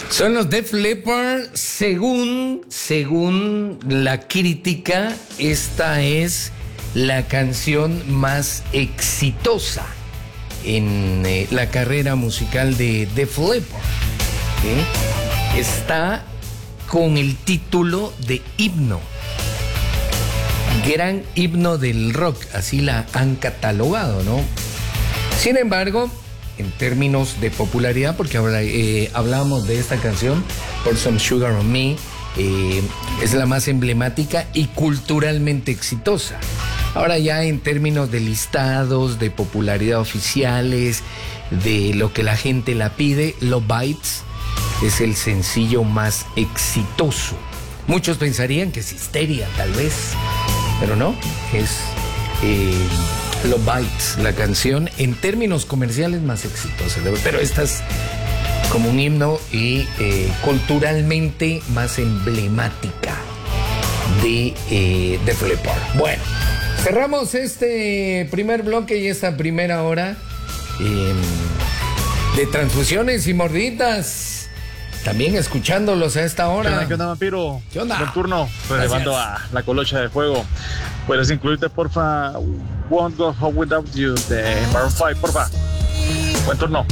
Son los Def Leppard. Según la crítica, esta es la canción más exitosa en la carrera musical de Def Leppard. ¿Sí? Está con el título de himno. Gran himno del rock, así la han catalogado, ¿no? Sin embargo, en términos de popularidad, porque ahora hablábamos de esta canción, Pour Some Sugar on Me, es la más emblemática y culturalmente exitosa. Ahora ya en términos de listados, de popularidad oficiales, de lo que la gente la pide, Love Bites es el sencillo más exitoso. Muchos pensarían que es Histeria, tal vez, pero no, es Love Bites, la canción en términos comerciales más exitosa. Pero esta es como un himno y culturalmente más emblemática de Def Leppard. Bueno, cerramos este primer bloque y esta primera hora de transfusiones y morditas. También escuchándolos a esta hora. ¿Qué onda, vampiro? ¿Qué onda? Buen turno. Pues llevando a la colocha de fuego. ¿Puedes incluirte, porfa, Won't Go Home Without You de Maroon 5, porfa? Buen turno.